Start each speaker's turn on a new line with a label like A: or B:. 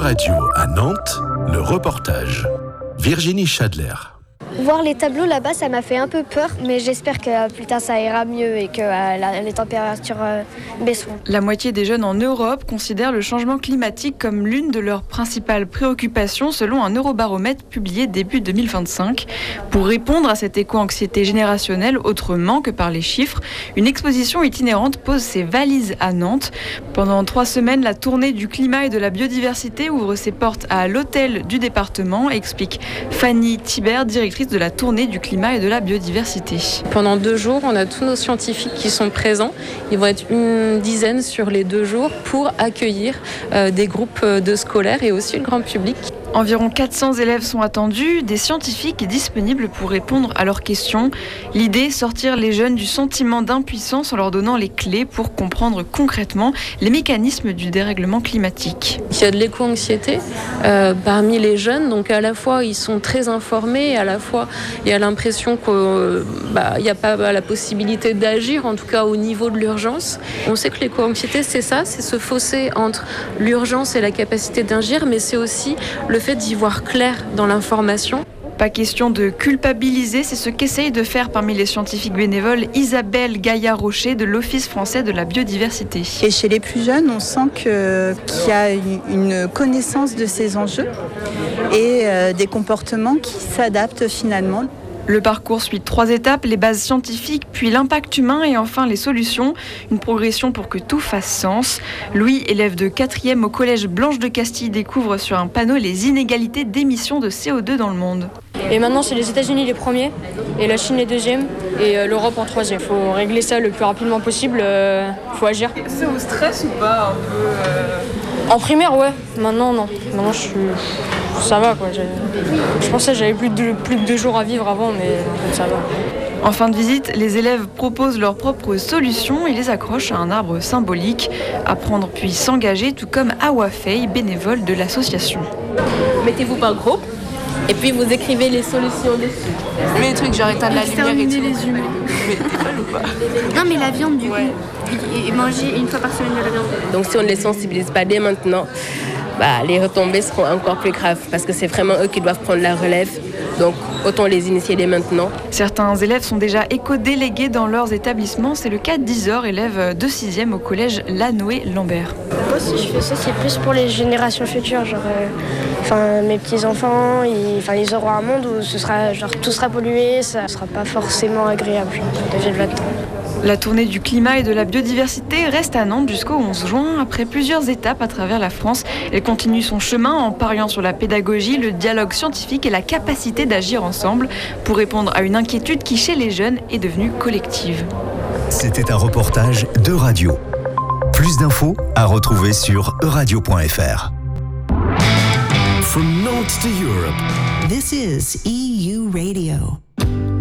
A: Radio à Nantes, le reportage. Virginie Chadler.
B: Voir les tableaux là-bas, ça m'a fait un peu peur, mais j'espère que plus tard ça ira mieux et que les températures baisseront.
C: La moitié des jeunes en Europe considèrent le changement climatique comme l'une de leurs principales préoccupations selon un Eurobaromètre publié début 2025. Pour répondre à cette éco-anxiété générationnelle autrement que par les chiffres, une exposition itinérante pose ses valises à Nantes. Pendant 3 semaines, la tournée du climat et de la biodiversité ouvre ses portes à l'hôtel du département, explique Fanny Thibert, directrice de la tournée du climat et de la biodiversité.
D: Pendant 2 jours, on a tous nos scientifiques qui sont présents. Ils vont être une dizaine sur les 2 jours pour accueillir des groupes de scolaires et aussi le grand public.
C: Environ 400 élèves sont attendus, des scientifiques disponibles pour répondre à leurs questions. L'idée, sortir les jeunes du sentiment d'impuissance en leur donnant les clés pour comprendre concrètement les mécanismes du dérèglement climatique.
D: Il y a de l'éco-anxiété parmi les jeunes, donc à la fois ils sont très informés, et à la fois il y a l'impression qu'il n'y a pas la possibilité d'agir, en tout cas au niveau de l'urgence. On sait que l'éco-anxiété c'est ça, c'est ce fossé entre l'urgence et la capacité d'agir, mais c'est aussi le fait d'y voir clair dans l'information.
C: Pas question de culpabiliser, c'est ce qu'essaye de faire parmi les scientifiques bénévoles Isabelle Gaillard-Rocher de l'Office français de la biodiversité.
E: Et chez les plus jeunes, on sent qu'il y a une connaissance de ces enjeux et des comportements qui s'adaptent finalement.
C: Le parcours suit 3 étapes, les bases scientifiques, puis l'impact humain et enfin les solutions. Une progression pour que tout fasse sens. Louis, élève de 4e au collège Blanche de Castille, découvre sur un panneau les inégalités d'émissions de CO2 dans le monde.
F: Et maintenant, c'est les États-Unis les premiers, et la Chine les deuxièmes, et l'Europe en 3e. Il faut régler ça le plus rapidement possible, il faut agir.
C: C'est au stress ou pas un peu
F: En primaire, ouais. Maintenant, non. Maintenant, ça va, quoi. Je pensais que j'avais plus de 2 jours à vivre avant, mais en fait, ça va.
C: En fin de visite, les élèves proposent leurs propres solutions et les accrochent à un arbre symbolique. Apprendre puis s'engager, tout comme Awa Faye, bénévole de l'association.
G: Mettez-vous par groupe et puis vous écrivez les solutions dessus.
H: Mais les trucs genre éteindre la lumière et tout.
G: Les humains.
H: Mais t'es folle ou pas?
G: Non mais la viande du coup. Et manger 1 fois par semaine de la viande. Donc si on ne les sensibilise pas dès maintenant, les retombées seront encore plus graves parce que c'est vraiment eux qui doivent prendre la relève. Donc autant les initier dès maintenant.
C: Certains élèves sont déjà éco-délégués dans leurs établissements. C'est le cas d'Isor, élève de 6e au collège Lanoé-Lambert.
B: Moi, si je fais ça, c'est plus pour les générations futures. Mes petits-enfants, ils auront un monde où tout sera pollué, ça ne sera pas forcément agréable de vivre là-dedans.
C: La tournée du climat et de la biodiversité reste à Nantes jusqu'au 11 juin. Après plusieurs étapes à travers la France, elle continue son chemin en pariant sur la pédagogie, le dialogue scientifique et la capacité d'agir ensemble pour répondre à une inquiétude qui, chez les jeunes, est devenue collective.
I: C'était un reportage d'Euradio. Plus d'infos à retrouver sur euradio.fr.
A: From Nantes to Europe.
J: This is EU Radio.